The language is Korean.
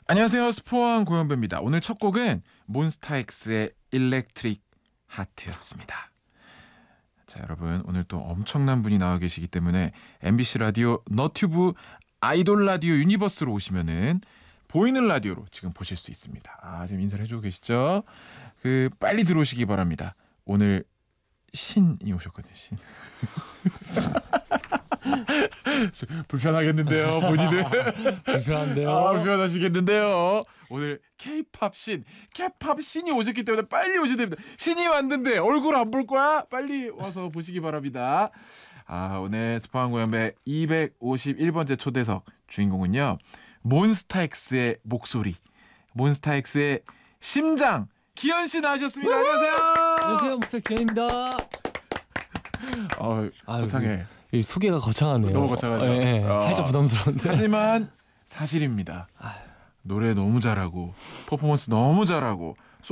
안녕하세요. 스포왕 고현배입니다. 오늘 첫 곡은 몬스타엑스의 일렉트릭 하트였습니다. 자, 여러분 오늘 또 엄청난 분이 나와 계시기 때문에 MBC 라디오 너튜브 아이돌 라디오 유니버스로 오시면은 보이는 라디오로 지금 보실 수 있습니다. 지금 인사를 해주고 계시죠? 빨리 들어오시기 바랍니다. 오늘 신이 오셨거든요. 신. 불편하겠는데요, 본인은. 불편한데요. 불편하시겠는데요. 오늘 K-팝 신이 오셨기 때문에 빨리 오셔야 됩니다. 신이 왔는데 얼굴 안 볼 거야? 빨리 와서 보시기 바랍니다. 오늘 스포한 고연배 251번째 초대석 주인공은요, 몬스타엑스의 목소리, 몬스타엑스의 심장 기현 씨 나오셨습니다. 안녕하세요. 안녕하세요, 몬스타엑스 기현입니다. 거창해. 이 소개가 거창하네요. 너무 거창하죠. 네, 살짝 부담스러운데. 하지만 사실입니다. 노래 너무 잘하고 퍼포먼스 너무 잘하고